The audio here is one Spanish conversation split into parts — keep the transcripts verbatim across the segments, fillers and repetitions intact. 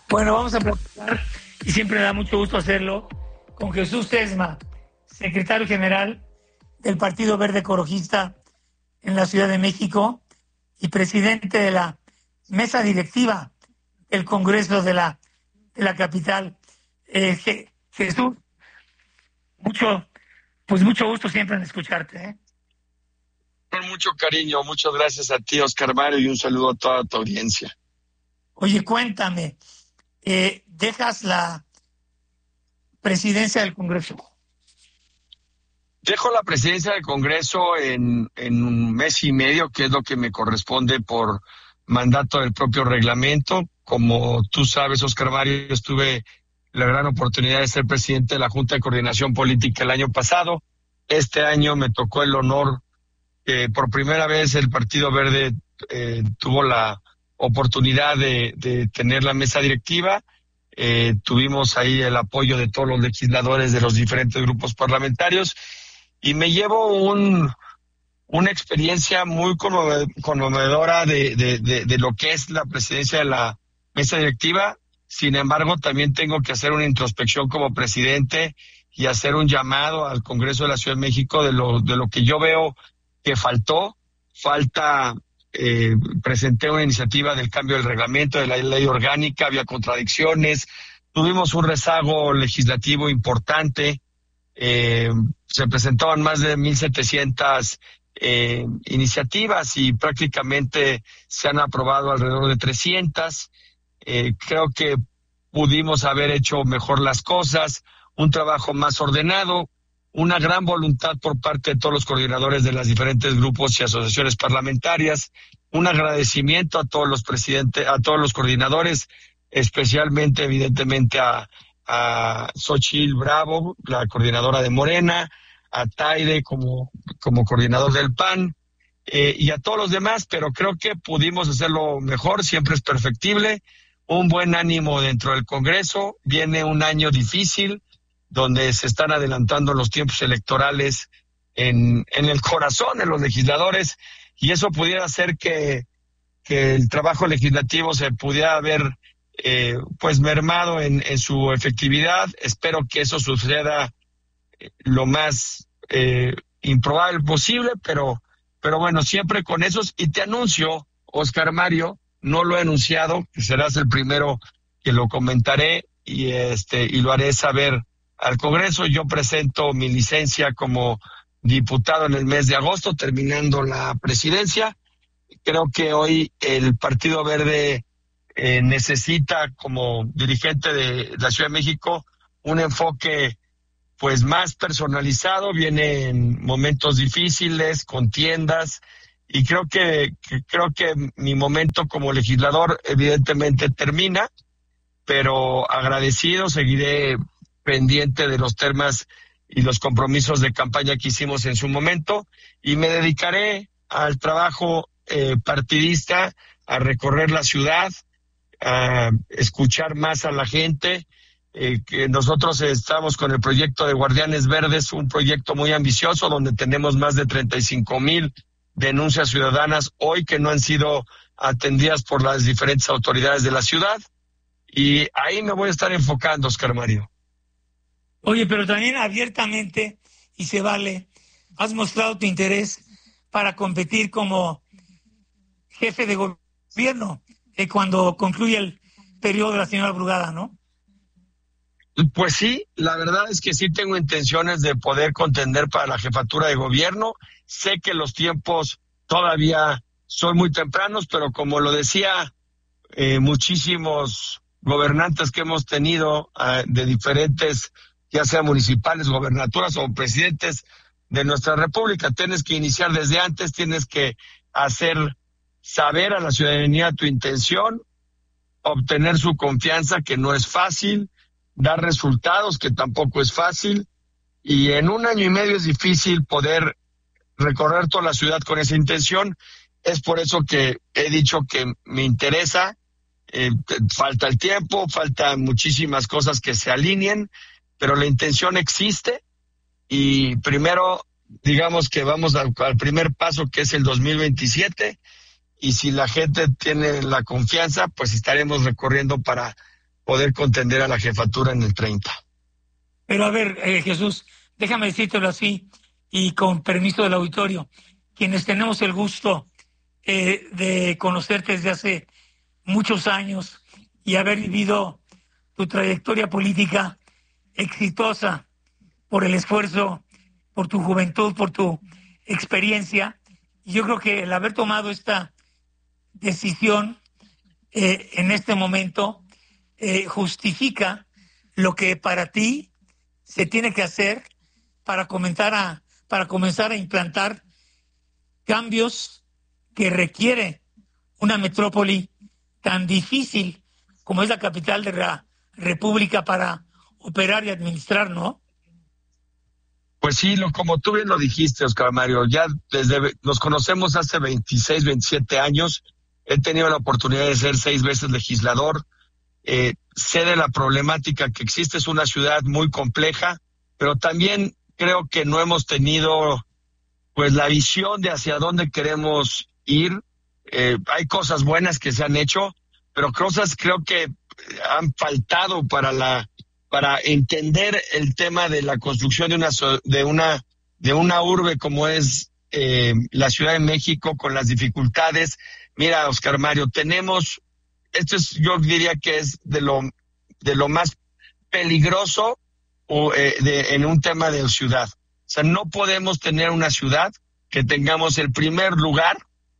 Bueno, vamos a platicar, y siempre me da mucho gusto hacerlo, con Jesús Tesma, secretario general del Partido Verde Ecologista en la Ciudad de México y presidente de la mesa directiva del Congreso de la, de la capital. Eh, Je- Jesús, mucho, pues mucho gusto siempre en escucharte, ¿eh? Con mucho cariño, muchas gracias a ti, Oscar Mario, y un saludo a toda tu audiencia. Oye, cuéntame, eh, ¿dejas la presidencia del Congreso? Dejo la presidencia del Congreso en, en un mes y medio, que es lo que me corresponde por mandato del propio reglamento. Como tú sabes, Oscar Mario, estuve la gran oportunidad de ser presidente de la Junta de Coordinación Política el año pasado. Este año me tocó el honor que por primera vez el Partido Verde eh, tuvo la oportunidad de, de tener la mesa directiva. Eh, tuvimos ahí el apoyo de todos los legisladores de los diferentes grupos parlamentarios y me llevo un, una experiencia muy conmovedora de, de, de, de lo que es la presidencia de la mesa directiva. Sin embargo, también tengo que hacer una introspección como presidente y hacer un llamado al Congreso de la Ciudad de México de lo, de lo que yo veo que faltó. Falta, eh, presenté una iniciativa del cambio del reglamento, de la ley orgánica, había contradicciones, tuvimos un rezago legislativo importante, eh, se presentaban más de mil setecientas eh, iniciativas y prácticamente se han aprobado alrededor de trescientas. Eh, creo que pudimos haber hecho mejor las cosas, un trabajo más ordenado, una gran voluntad por parte de todos los coordinadores de los diferentes grupos y asociaciones parlamentarias, un agradecimiento a todos los presidentes, a todos los coordinadores, especialmente evidentemente a, a Xochitl Bravo, la coordinadora de Morena, a Taide como, como coordinador del P A N, eh, y a todos los demás, pero creo que pudimos hacerlo mejor, siempre es perfectible, un buen ánimo dentro del Congreso, viene un año difícil, donde se están adelantando los tiempos electorales en, en el corazón de los legisladores, y eso pudiera hacer que, que el trabajo legislativo se pudiera haber eh, pues mermado en, en su efectividad. Espero que eso suceda lo más eh, improbable posible, pero, pero bueno, siempre con esos. Y te anuncio, Oscar Mario, no lo he anunciado, que serás el primero que lo comentaré y, este, y lo haré saber al Congreso. Yo presento mi licencia como diputado en el mes de agosto, terminando la presidencia. Creo que hoy el Partido Verde eh, necesita, como dirigente de la Ciudad de México, un enfoque pues más personalizado. Viene en momentos difíciles, contiendas, y creo que, que creo que mi momento como legislador evidentemente termina, pero agradecido, seguiré pendiente de los temas y los compromisos de campaña que hicimos en su momento, y me dedicaré al trabajo eh, partidista, a recorrer la ciudad, a escuchar más a la gente. Eh, que nosotros estamos con el proyecto de Guardianes Verdes, un proyecto muy ambicioso donde tenemos más de treinta y cinco mil denuncias ciudadanas hoy que no han sido atendidas por las diferentes autoridades de la ciudad, y ahí me voy a estar enfocando, Oscar Mario. Oye, pero también abiertamente, y se vale, has mostrado tu interés para competir como jefe de gobierno eh, cuando concluye el periodo de la señora Brugada, ¿no? Pues sí, la verdad es que sí tengo intenciones de poder contender para la jefatura de gobierno. Sé que los tiempos todavía son muy tempranos, pero como lo decía eh, muchísimos gobernantes que hemos tenido eh, de diferentes, ya sea municipales, gobernaturas o presidentes de nuestra república, tienes que iniciar desde antes, tienes que hacer saber a la ciudadanía tu intención, obtener su confianza, que no es fácil, dar resultados, que tampoco es fácil, y en un año y medio es difícil poder recorrer toda la ciudad con esa intención. Es por eso que he dicho que me interesa, eh, falta el tiempo, faltan muchísimas cosas que se alineen, pero la intención existe, y primero digamos que vamos al, al primer paso, que es el dos mil veintisiete, y si la gente tiene la confianza, pues estaremos recorriendo para poder contender a la jefatura en el treinta. Pero a ver, eh, Jesús, déjame decírtelo así y con permiso del auditorio. Quienes tenemos el gusto eh, de conocerte desde hace muchos años y haber vivido tu trayectoria política exitosa por el esfuerzo, por tu juventud, por tu experiencia, yo creo que el haber tomado esta decisión eh, en este momento eh, justifica lo que para ti se tiene que hacer para comenzar a, para comenzar a implantar cambios que requiere una metrópoli tan difícil como es la capital de la República para operar y administrar, ¿no? Pues sí, lo, como tú bien lo dijiste, Oscar Mario, ya desde nos conocemos hace veintiséis, veintisiete años, he tenido la oportunidad de ser seis veces legislador, eh, sé de la problemática que existe, es una ciudad muy compleja, pero también creo que no hemos tenido pues la visión de hacia dónde queremos ir. Eh, hay cosas buenas que se han hecho, pero cosas creo que han faltado para la para entender el tema de la construcción de una de una de una urbe como es eh, la Ciudad de México, con las dificultades. Mira, Oscar Mario, tenemos esto es yo diría que es de lo de lo más peligroso o, eh, de, en un tema de ciudad. O sea, no podemos tener una ciudad que tengamos el primer lugar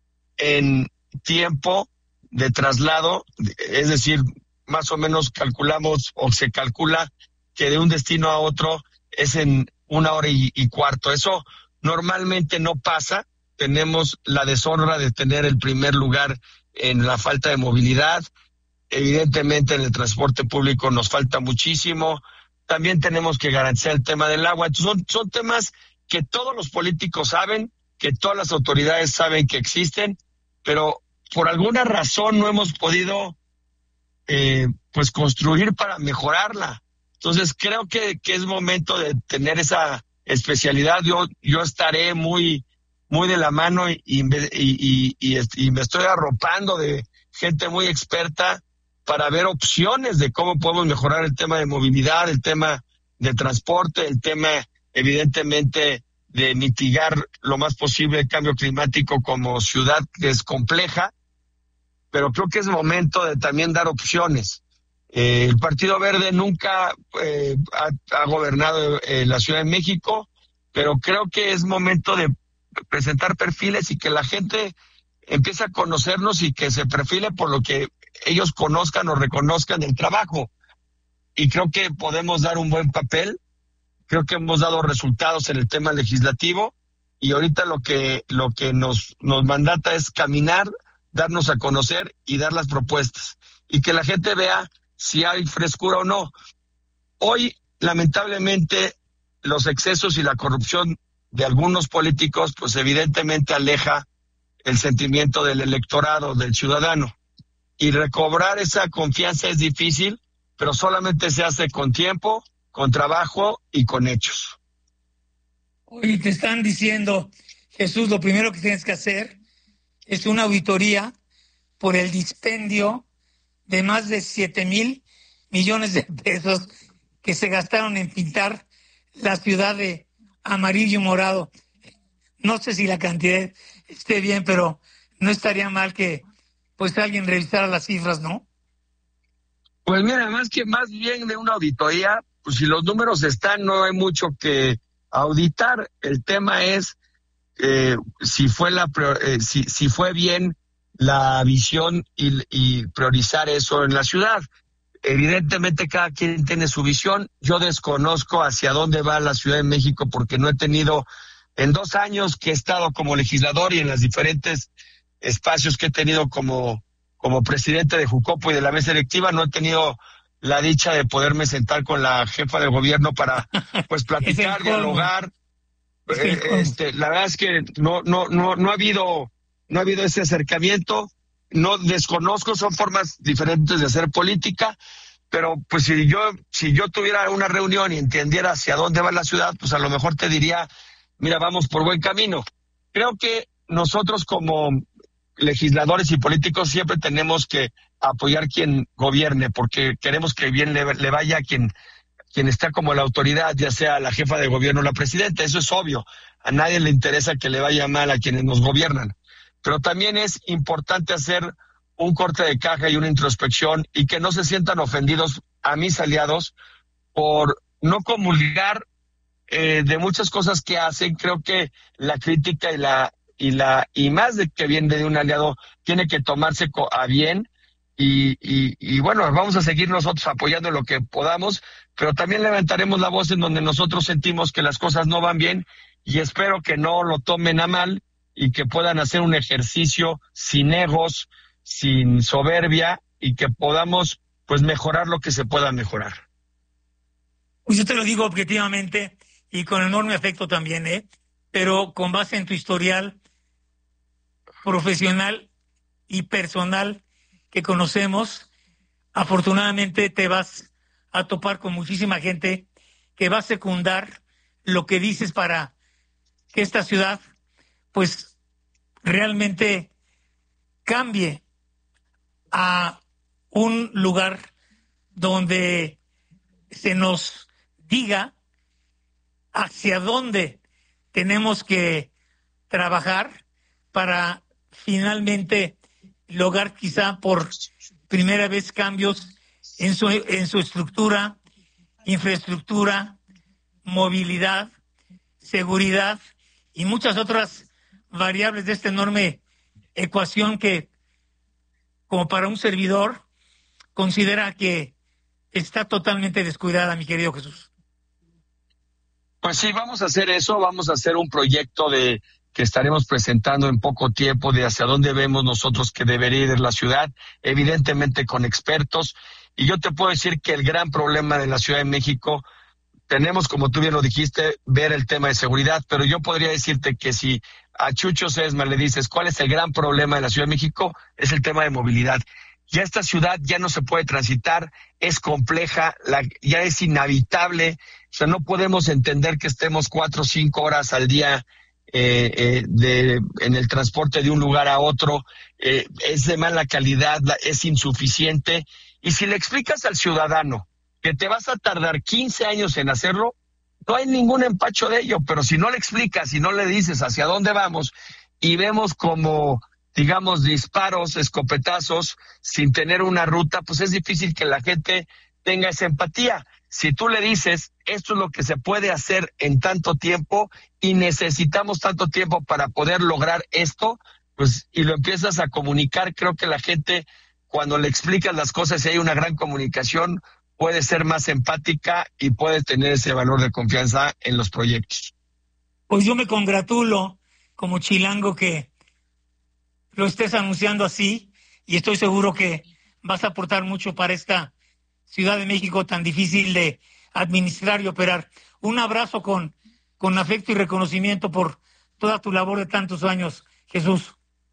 en tiempo de traslado, es decir, más o menos calculamos o se calcula que de un destino a otro es en una hora y, y cuarto. Eso normalmente no pasa. Tenemos la deshonra de tener el primer lugar en la falta de movilidad. Evidentemente en el transporte público nos falta muchísimo. También tenemos que garantizar el tema del agua. Entonces son, son temas que todos los políticos saben, que todas las autoridades saben que existen, pero por alguna razón no hemos podido eh, pues construir para mejorarla. Entonces creo que, que es momento de tener esa especialidad. Yo, yo estaré muy, muy de la mano y, y, y, y, y me estoy arropando de gente muy experta para ver opciones de cómo podemos mejorar el tema de movilidad, el tema de transporte, el tema evidentemente de mitigar lo más posible el cambio climático como ciudad que es compleja, pero creo que es momento de también dar opciones. Eh, el Partido Verde nunca eh, ha, ha gobernado eh, la Ciudad de México, pero creo que es momento de presentar perfiles y que la gente empiece a conocernos y que se perfile por lo que ellos conozcan o reconozcan el trabajo. Y creo que podemos dar un buen papel. Creo que hemos dado resultados en el tema legislativo y ahorita lo que lo que nos nos mandata es caminar, darnos a conocer y dar las propuestas y que la gente vea si hay frescura o no. Hoy, lamentablemente, los excesos y la corrupción de algunos políticos, pues evidentemente aleja el sentimiento del electorado, del ciudadano. Y recobrar esa confianza es difícil, pero solamente se hace con tiempo, con trabajo y con hechos. Oye, te están diciendo, Jesús, lo primero que tienes que hacer es una auditoría por el dispendio de más de siete mil millones de pesos que se gastaron en pintar la ciudad de amarillo y morado. No sé si la cantidad esté bien, pero no estaría mal que pues alguien revisara las cifras, ¿no? Pues mira, más que más bien de una auditoría, pues si los números están, no hay mucho que auditar. El tema es eh, si fue la eh, si, si fue bien la visión y, y priorizar eso en la ciudad. Evidentemente cada quien tiene su visión. Yo desconozco hacia dónde va la Ciudad de México porque no he tenido, en dos años que he estado como legislador y en los diferentes espacios que he tenido como, como presidente de Jucopo y de la mesa directiva, no he tenido la dicha de poderme sentar con la jefa del gobierno para pues platicar, dialogar. Eh, este, la verdad es que no, no, no, no ha habido, no ha habido ese acercamiento. No desconozco, son formas diferentes de hacer política, pero pues si yo, si yo tuviera una reunión y entendiera hacia dónde va la ciudad, pues a lo mejor te diría, mira, vamos por buen camino. Creo que nosotros como legisladores y políticos siempre tenemos que apoyar quien gobierne, porque queremos que bien le, le vaya a quien, quien está como la autoridad, ya sea la jefa de gobierno o la presidenta. Eso es obvio. A nadie le interesa que le vaya mal a quienes nos gobiernan. Pero también es importante hacer un corte de caja y una introspección y que no se sientan ofendidos a mis aliados por no comulgar eh, de muchas cosas que hacen. Creo que la crítica y la y la y más de que viene de un aliado tiene que tomarse a bien y, y, y bueno, vamos a seguir nosotros apoyando lo que podamos, pero también levantaremos la voz en donde nosotros sentimos que las cosas no van bien y espero que no lo tomen a mal y que puedan hacer un ejercicio sin egos, sin soberbia y que podamos pues mejorar lo que se pueda mejorar. Pues yo te lo digo objetivamente y con enorme afecto también, ¿eh? Pero con base en tu historial profesional y personal que conocemos, afortunadamente te vas a topar con muchísima gente que va a secundar lo que dices para que esta ciudad pues realmente cambie a un lugar donde se nos diga hacia dónde tenemos que trabajar para finalmente lograr quizá por primera vez cambios en su, en su estructura, infraestructura, movilidad, seguridad y muchas otras variables de esta enorme ecuación que, como para un servidor, considera que está totalmente descuidada, mi querido Jesús. Pues sí, vamos a hacer eso, vamos a hacer un proyecto de que estaremos presentando en poco tiempo de hacia dónde vemos nosotros que debería ir la ciudad, evidentemente con expertos. Y yo te puedo decir que el gran problema de la Ciudad de México, tenemos, como tú bien lo dijiste, ver el tema de seguridad, pero yo podría decirte que si a Chucho Sesma le dices cuál es el gran problema de la Ciudad de México, es el tema de movilidad. Ya esta ciudad ya no se puede transitar, es compleja, la, ya es inhabitable, o sea, no podemos entender que estemos cuatro o cinco horas al día eh, eh, de, en el transporte de un lugar a otro, eh, es de mala calidad, la, es insuficiente, y si le explicas al ciudadano que te vas a tardar quince años en hacerlo, no hay ningún empacho de ello, pero si no le explicas, si no le dices hacia dónde vamos, y vemos como digamos, disparos, escopetazos, sin tener una ruta, pues es difícil que la gente tenga esa empatía. Si tú le dices, esto es lo que se puede hacer en tanto tiempo y necesitamos tanto tiempo para poder lograr esto, pues y lo empiezas a comunicar, creo que la gente, cuando le explicas las cosas y hay una gran comunicación, puede ser más empática y puede tener ese valor de confianza en los proyectos. Pues yo me congratulo como chilango que lo estés anunciando así y estoy seguro que vas a aportar mucho para esta Ciudad de México tan difícil de administrar y operar. Un abrazo con, con afecto y reconocimiento por toda tu labor de tantos años, Jesús.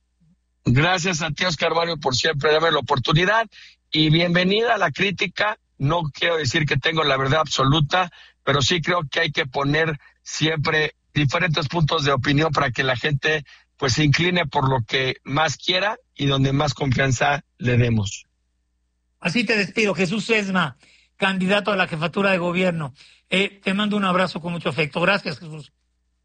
Gracias a ti, Oscar Mario, por siempre darme la oportunidad y bienvenida a la crítica. No quiero decir que tengo la verdad absoluta, pero sí creo que hay que poner siempre diferentes puntos de opinión para que la gente pues se incline por lo que más quiera y donde más confianza le demos. Así te despido, Jesús Sesma, candidato a la jefatura de gobierno. Eh, te mando un abrazo con mucho afecto. Gracias, Jesús.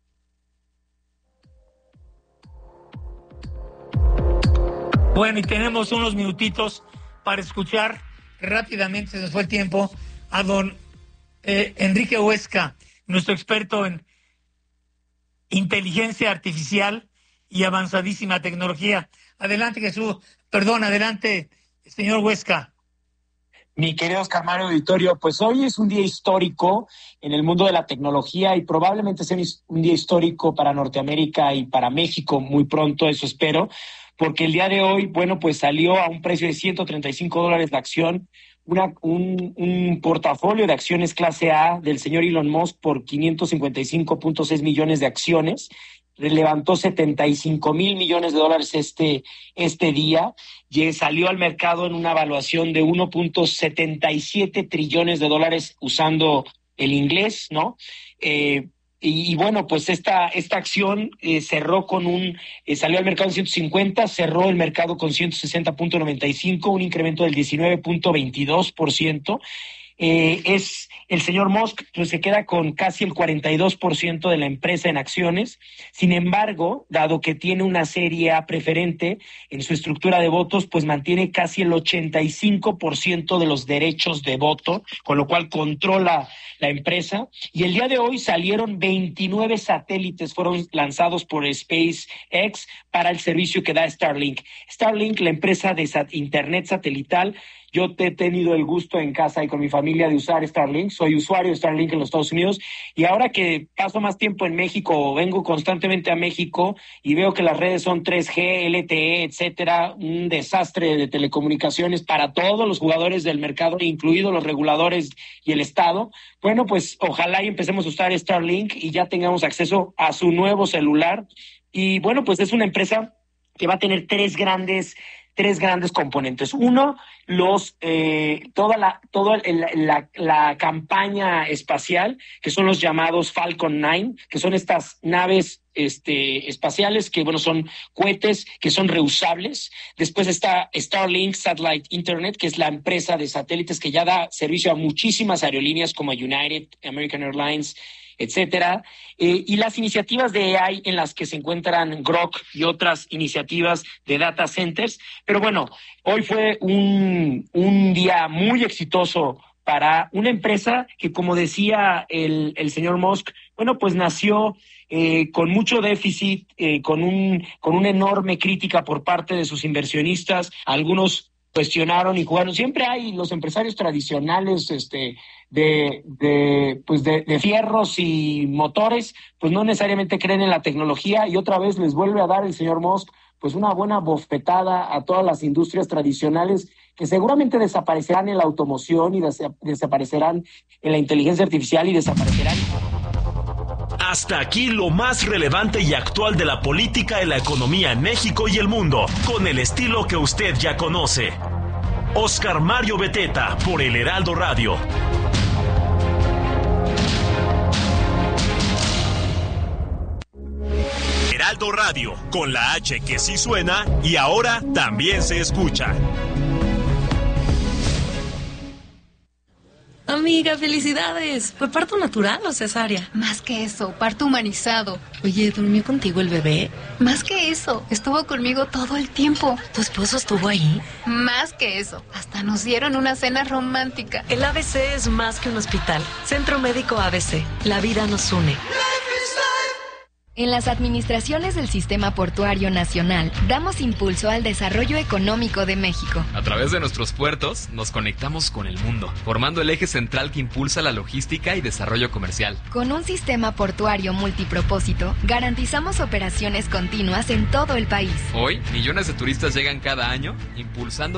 Bueno, y tenemos unos minutitos para escuchar rápidamente, se nos fue el tiempo, a don eh, Enrique Huesca, nuestro experto en inteligencia artificial y avanzadísima tecnología. Adelante, Jesús. Perdón, adelante, señor Huesca. Mi querido Oscar Mario Auditorio, pues hoy es un día histórico en el mundo de la tecnología y probablemente sea un día histórico para Norteamérica y para México muy pronto, eso espero, porque el día de hoy, bueno, pues salió a un precio de ciento treinta y cinco dólares la acción, una, un, un portafolio de acciones clase A del señor Elon Musk por quinientos cincuenta y cinco punto seis millones de acciones, levantó setenta y cinco mil millones de dólares este, este día, y salió al mercado en una evaluación de uno punto setenta y siete trillones de dólares usando el inglés, ¿no? Eh, Y, y bueno, pues esta, esta acción eh, cerró con un, eh, salió al mercado en ciento cincuenta, cerró el mercado con ciento sesenta punto noventa y cinco, un incremento del diecinueve punto veintidós por ciento. Eh, es el señor Musk, pues se queda con casi el cuarenta y dos por ciento de la empresa en acciones. Sin embargo, dado que tiene una serie A preferente en su estructura de votos, pues mantiene casi el ochenta y cinco por ciento de los derechos de voto, con lo cual controla la empresa. Y el día de hoy salieron veintinueve satélites, fueron lanzados por SpaceX para el servicio que da Starlink. Starlink, la empresa de sat- internet satelital. Yo te he tenido el gusto en casa y con mi familia de usar Starlink. Soy usuario de Starlink en los Estados Unidos y ahora que paso más tiempo en México, vengo constantemente a México y veo que las redes son tres G, L T E, etcétera, un desastre de telecomunicaciones para todos los jugadores del mercado, incluidos los reguladores y el Estado. Bueno, pues ojalá y empecemos a usar Starlink y ya tengamos acceso a su nuevo celular. Y bueno, pues es una empresa que va a tener tres grandes tres grandes componentes. Uno, los eh, toda la toda el, la, la campaña espacial, que son los llamados Falcon nueve, que son estas naves este, espaciales que, bueno, son cohetes que son reusables. Después está Starlink Satellite Internet, que es la empresa de satélites que ya da servicio a muchísimas aerolíneas como United, American Airlines, etcétera, eh, y las iniciativas de A I en las que se encuentran Grok y otras iniciativas de data centers. Pero bueno, hoy fue un, un día muy exitoso para una empresa que, como decía el, el señor Musk, bueno, pues nació eh, con mucho déficit, eh, con un con una enorme crítica por parte de sus inversionistas. Algunos cuestionaron y jugaron. Siempre hay los empresarios tradicionales, este, de, de, pues de, de fierros y motores, pues no necesariamente creen en la tecnología, y otra vez les vuelve a dar el señor Musk, pues una buena bofetada a todas las industrias tradicionales que seguramente desaparecerán en la automoción y des- desaparecerán en la inteligencia artificial y desaparecerán. Hasta aquí lo más relevante y actual de la política y la economía en México y el mundo, con el estilo que usted ya conoce. Oscar Mario Beteta, por El Heraldo Radio. Heraldo Radio, con la H que sí suena y ahora también se escucha. Amiga, felicidades. ¿Fue parto natural o cesárea? Más que eso, parto humanizado. Oye, ¿durmió contigo el bebé? Más que eso, estuvo conmigo todo el tiempo. ¿Tu esposo estuvo ahí? Más que eso, hasta nos dieron una cena romántica. El A B C es más que un hospital. Centro Médico A B C. La vida nos une. En las administraciones del Sistema Portuario Nacional, damos impulso al desarrollo económico de México. A través de nuestros puertos, nos conectamos con el mundo, formando el eje central que impulsa la logística y desarrollo comercial. Con un sistema portuario multipropósito, garantizamos operaciones continuas en todo el país. Hoy, millones de turistas llegan cada año, impulsando